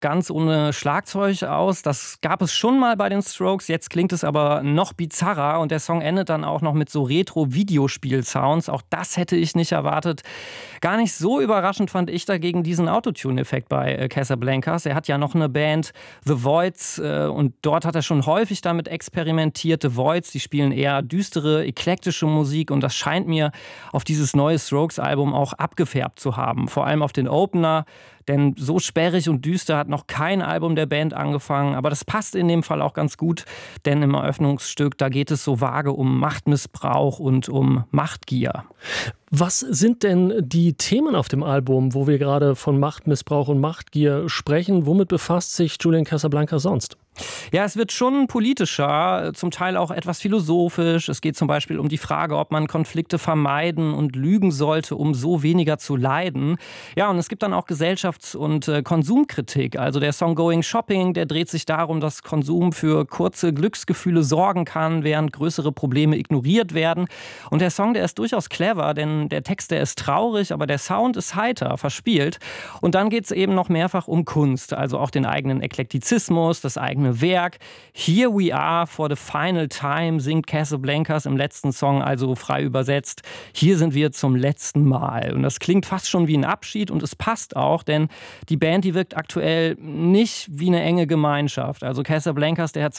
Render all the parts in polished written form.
ganz ohne Schlagzeug aus. Das gab es schon mal bei den Strokes, jetzt klingt es aber noch bizarrer und der Song endet dann auch noch mit so Retro-Videospiel-Sounds. Auch das hätte ich nicht erwartet. Gar nicht so überraschend fand ich dagegen diesen Autotune-Effekt bei Casablancas. Er hat ja noch eine Band, The Voids, und dort hat er schon häufig damit experimentiert. The Voids, die spielen eher düstere, eklektische Musik und das scheint mir auf dieses neue Strokes-Album auch abgefärbt zu haben. Vor allem auf den Opener, denn so sperrig und düster hat noch kein Album der Band angefangen. Aber das passt in dem Fall auch ganz gut, denn im Eröffnungsstück, da geht es so vage um Machtmissbrauch und um Machtgier. Was sind denn die Themen auf dem Album, wo wir gerade von Machtmissbrauch und Machtgier sprechen? Womit befasst sich Julian Casablancas sonst? Ja, es wird schon politischer, zum Teil auch etwas philosophisch. Es geht zum Beispiel um die Frage, ob man Konflikte vermeiden und lügen sollte, um so weniger zu leiden. Ja, und es gibt dann auch Gesellschafts- und Konsumkritik. Also der Song Going Shopping, der dreht sich darum, dass Konsum für kurze Glücksgefühle sorgen kann, während größere Probleme ignoriert werden. Und der Song, der ist durchaus clever, denn der Text, der ist traurig, aber der Sound ist heiter, verspielt. Und dann geht es eben noch mehrfach um Kunst, also auch den eigenen Eklektizismus, das eigene Werk. Here we are for the final time, singt Casablancas im letzten Song, also frei übersetzt. Hier sind wir zum letzten Mal. Und das klingt fast schon wie ein Abschied und es passt auch, denn die Band, die wirkt aktuell nicht wie eine enge Gemeinschaft. Also Casablancas, der hat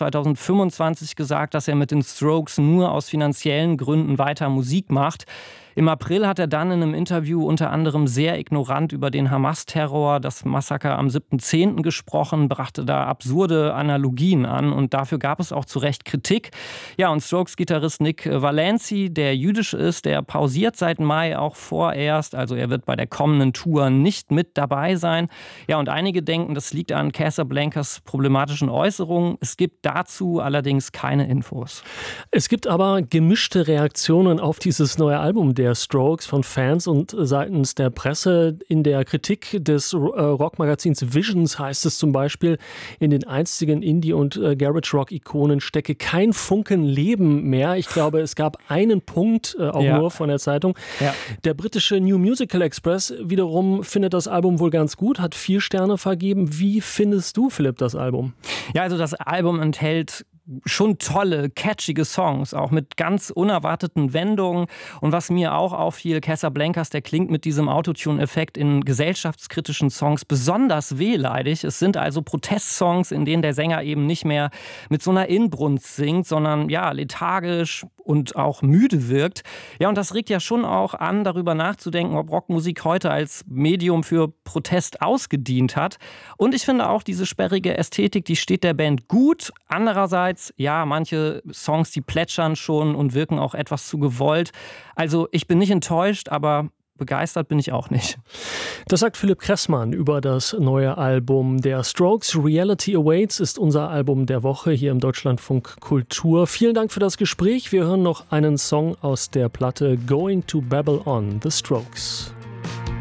2025 gesagt, dass er mit den Strokes nur aus finanziellen Gründen weiter Musik macht. Im April hat er dann in einem Interview unter anderem sehr ignorant über den Hamas-Terror, das Massaker am 7.10. gesprochen, brachte da absurde Analogien an und dafür gab es auch zu Recht Kritik. Ja, und Strokes-Gitarrist Nick Valenci, der jüdisch ist, der pausiert seit Mai auch vorerst, also er wird bei der kommenden Tour nicht mit dabei sein. Ja, und einige denken, das liegt an Casablancas problematischen Äußerungen. Es gibt dazu allerdings keine Infos. Es gibt aber gemischte Reaktionen auf dieses neue Album der Strokes von Fans und seitens der Presse. In der Kritik des Rockmagazins Visions heißt es zum Beispiel, in den einstigen Indie- und Garage-Rock-Ikonen stecke kein Funken Leben mehr. Ich glaube, es gab einen Punkt nur von der Zeitung. Ja. Der britische New Musical Express wiederum findet das Album wohl ganz gut, hat 4 Sterne vergeben. Wie findest du, Philipp, das Album? Ja, also das Album enthält schon tolle, catchige Songs, auch mit ganz unerwarteten Wendungen. Und was mir auch auffiel, Casablancas, der klingt mit diesem Autotune-Effekt in gesellschaftskritischen Songs besonders wehleidig. Es sind also Protestsongs, in denen der Sänger eben nicht mehr mit so einer Inbrunst singt, sondern ja, lethargisch und auch müde wirkt. Ja, und das regt ja schon auch an, darüber nachzudenken, ob Rockmusik heute als Medium für Protest ausgedient hat. Und ich finde auch, diese sperrige Ästhetik, die steht der Band gut. Andererseits, ja, manche Songs, die plätschern schon und wirken auch etwas zu gewollt. Also ich bin nicht enttäuscht, aber begeistert bin ich auch nicht. Das sagt Philipp Kressmann über das neue Album der Strokes. Reality Awaits ist unser Album der Woche hier im Deutschlandfunk Kultur. Vielen Dank für das Gespräch. Wir hören noch einen Song aus der Platte Going to Babylon, The Strokes.